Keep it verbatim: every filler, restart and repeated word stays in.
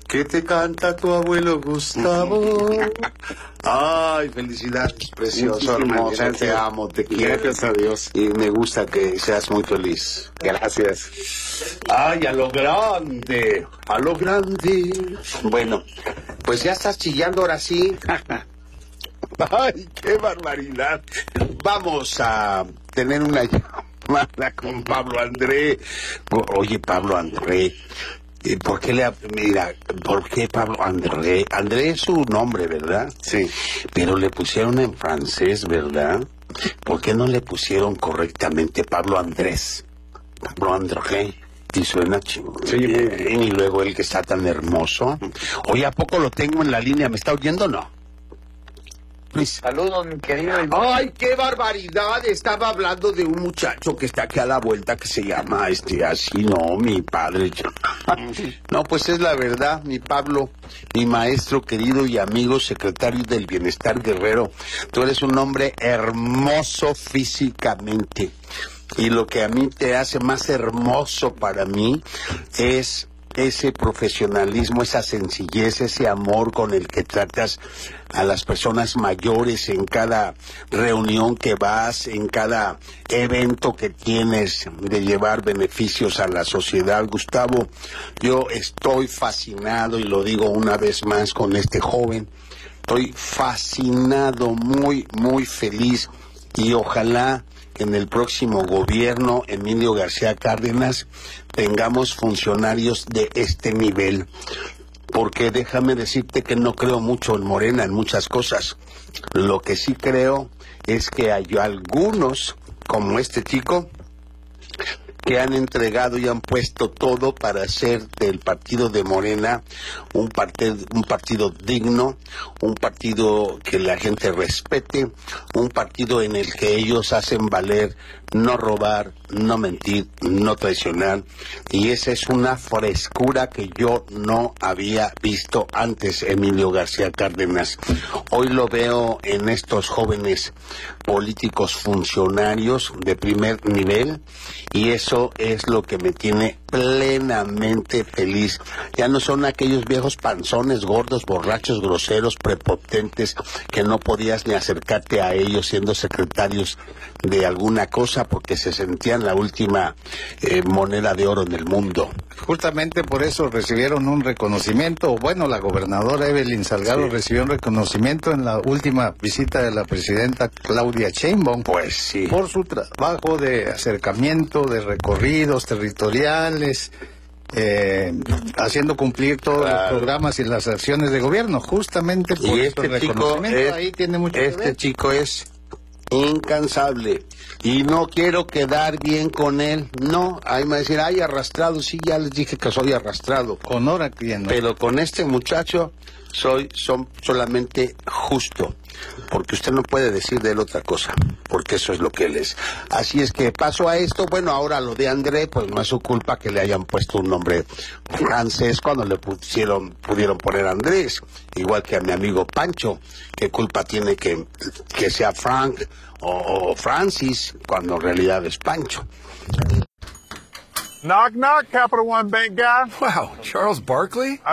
¿Qué te canta tu abuelo Gustavo? Ay, felicidades, precioso, hermoso, te amo, te quiero. Gracias a Dios. Y me gusta que seas muy feliz. Gracias. Ay, a lo grande, a lo grande. Bueno, pues ya estás chillando ahora sí. Ay, qué barbaridad. Vamos a tener una llamada con Pablo André. Oye, Pablo André. ¿Por qué le... Mira, ¿por qué Pablo André? André es su nombre, ¿verdad? Sí. Pero le pusieron en francés, ¿verdad? ¿Por qué no le pusieron correctamente Pablo Andrés? Pablo André. Y suena chingón. Sí, bien. Y luego él que está tan hermoso. Oye, ¿a poco lo tengo en la línea? ¿Me está oyendo o no? Luis. Saludos, mi querido. ¡Ay, qué barbaridad! Estaba hablando de un muchacho que está aquí a la vuelta que se llama, este, así, no, mi padre. No, pues es la verdad, mi Pablo, mi maestro querido y amigo, secretario del Bienestar Guerrero. Tú eres un hombre hermoso físicamente. Y lo que a mí te hace más hermoso para mí es ese profesionalismo, esa sencillez, ese amor con el que tratas a las personas mayores en cada reunión que vas, en cada evento que tienes de llevar beneficios a la sociedad. Gustavo, yo estoy fascinado y lo digo una vez más con este joven. Estoy fascinado, muy, muy feliz y ojalá en el próximo gobierno, Emilio García Cárdenas, tengamos funcionarios de este nivel. Porque déjame decirte que no creo mucho en Morena, en muchas cosas. Lo que sí creo es que hay algunos, como este chico, que han entregado y han puesto todo para hacer del partido de Morena un partido, un partido digno, un partido que la gente respete, un partido en el que ellos hacen valer no robar, no mentir, no traicionar, y esa es una frescura que yo no había visto antes, Emilio García Cárdenas. Hoy lo veo en estos jóvenes políticos funcionarios de primer nivel, y eso es lo que me tiene plenamente feliz. Ya no son aquellos viejos panzones, gordos, borrachos, groseros, prepotentes, que no podías ni acercarte a ellos siendo secretarios de alguna cosa porque se sentían la última eh, moneda de oro en el mundo. Justamente por eso recibieron un reconocimiento. Bueno, la gobernadora Evelyn Salgado sí. recibió un reconocimiento en la última visita de la presidenta Claudia Sheinbaum. Pues sí. Por su trabajo de acercamiento, de recorridos territoriales, eh, haciendo cumplir todos claro. los programas y las acciones de gobierno. Justamente por y este este reconocimiento chico es, ahí tiene mucho Este que ver. chico es incansable y no quiero quedar bien con él. No, ahí me va a decir, ay, arrastrado. Sí, ya les dije que soy arrastrado. Honor a quien no. Pero con este muchacho soy son solamente justo, porque usted no puede decir de él otra cosa, porque eso es lo que él es. Así es que paso a esto. Bueno, ahora lo de André, pues no es su culpa que le hayan puesto un nombre francés cuando le pusieron, pudieron poner Andrés, igual que a mi amigo Pancho. ¿Qué culpa tiene que, que sea Frank o, o Francis cuando en realidad es Pancho? Knock, knock, Capital One Bank guy. Wow, Charles Barkley?